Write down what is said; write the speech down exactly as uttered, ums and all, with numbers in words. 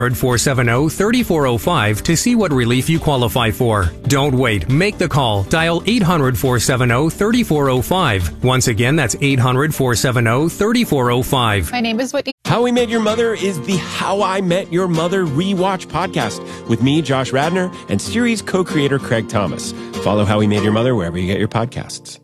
four seven zero, three four zero five to see what relief you qualify for. Don't wait. Make the call. Dial eight hundred, four seven zero, three four zero five. Once again, that's eight hundred, four seven zero, three four zero five. My name is Whitney. How We Met Your Mother is the How I Met Your Mother rewatch podcast with me, Josh Radnor, and series co-creator Craig Thomas. Follow How We Met Your Mother wherever you get your podcasts.